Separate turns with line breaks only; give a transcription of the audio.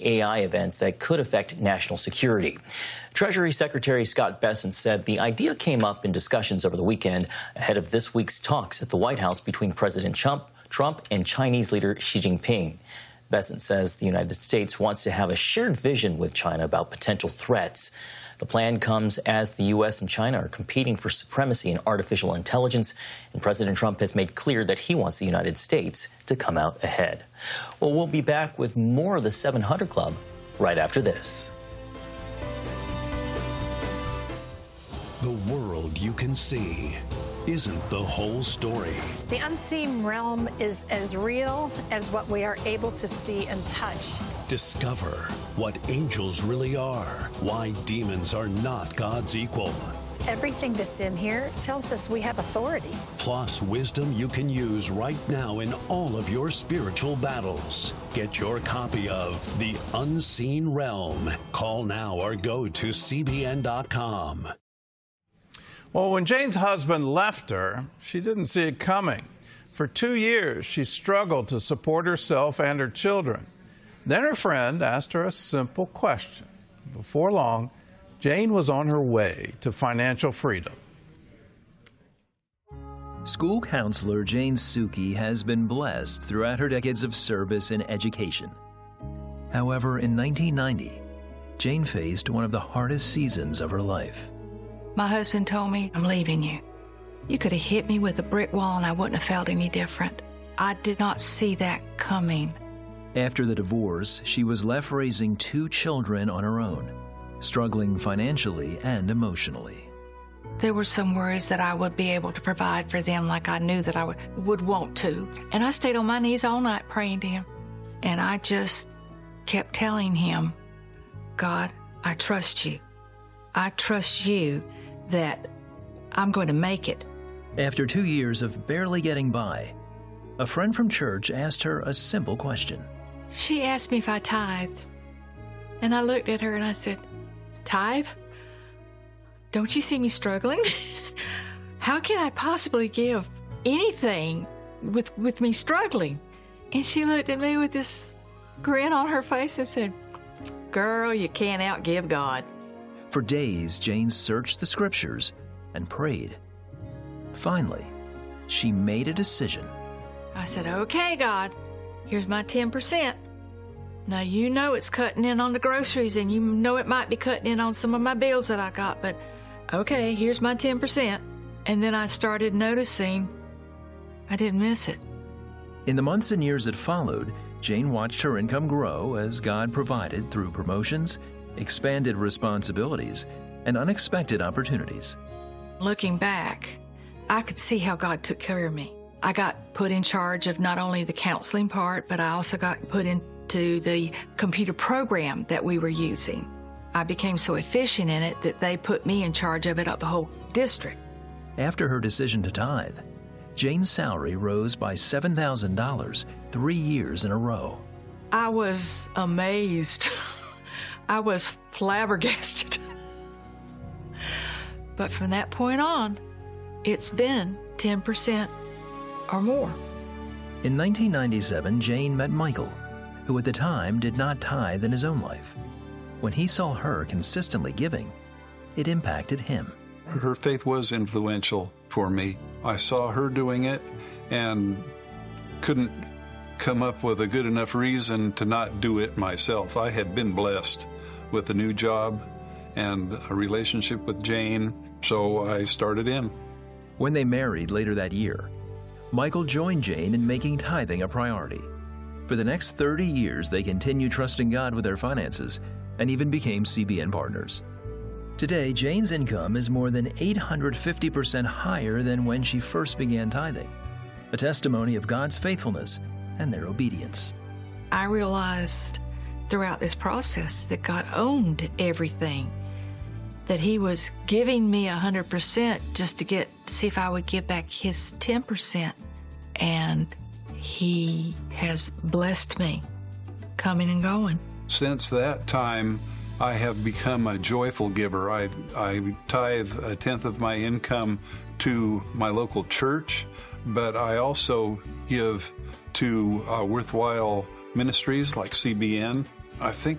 AI events that could affect national security. Treasury Secretary Scott Bessent said the idea came up in discussions over the weekend ahead of this week's talks at the White House between President Trump and Chinese leader Xi Jinping. Bessent says the United States wants to have a shared vision with China about potential threats. The plan comes as the U.S. and China are competing for supremacy in artificial intelligence, and President Trump has made clear that he wants the United States to come out ahead. Well, we'll be back with more of the 700 Club right after this.
The world you can see isn't the whole story.
The unseen realm is as real as what we are able to see and touch.
Discover what angels really are, why demons are not God's equal.
Everything that's in here tells us we have authority.
Plus wisdom you can use right now in all of your spiritual battles. Get your copy of The Unseen Realm. Call now or go to CBN.com.
Well, when Jane's husband left her, she didn't see it coming. For 2 years, she struggled to support herself and her children. Then her friend asked her a simple question. Before long, Jane was on her way to financial freedom.
School counselor Jane Suki has been blessed throughout her decades of service in education. However, in 1990, Jane faced one of the hardest seasons of her life.
My husband told me, "I'm leaving you. You could have hit me with a brick wall and I wouldn't have felt any different." I did not see that coming.
After the divorce, she was left raising 2 children on her own, struggling financially and emotionally.
There were some worries that I would be able to provide for them like I knew that I would want to. And I stayed on my knees all night praying to him. And I just kept telling him, "God, I trust you. I trust you that I'm going to make it."
After 2 years of barely getting by, a friend from church asked her a simple question.
She asked me if I tithed. And I looked at her and I said, "Tithe? Don't you see me struggling? How can I possibly give anything with me struggling?" And she looked at me with this grin on her face and said, "Girl, you can't outgive God."
For days, Jane searched the scriptures and prayed. Finally, she made a decision.
I said, "Okay, God, here's my 10%. Now, you know it's cutting in on the groceries, and you know it might be cutting in on some of my bills that I got, but okay, here's my 10%. And then I started noticing I didn't miss it.
In the months and years that followed, Jane watched her income grow as God provided through promotions, expanded responsibilities, and unexpected opportunities.
Looking back, I could see how God took care of me. I got put in charge of not only the counseling part, but I also got put into the computer program that we were using. I became so efficient in it that they put me in charge of it up the whole district.
After her decision to tithe, Jane's salary rose by $7,000 3 years in a row.
I was amazed. I was flabbergasted. But from that point on, it's been 10% or more.
In 1997, Jane met Michael, who at the time did not tithe in his own life. When he saw her consistently giving, it impacted him.
Her faith was influential for me. I saw her doing it and couldn't come up with a good enough reason to not do it myself. I had been blessed with a new job and a relationship with Jane, so I started in.
When they married later that year, Michael joined Jane in making tithing a priority. For the next 30 years, they continued trusting God with their finances and even became CBN partners. Today, Jane's income is more than 850% higher than when she first began tithing, a testimony of God's faithfulness and their obedience.
I realized throughout this process that God owned everything, that He was giving me 100% just to see if I would give back His 10%. And He has blessed me, coming and going.
Since that time, I have become a joyful giver. I tithe 1/10 of my income to my local church, but I also give to worthwhile ministries like CBN. I think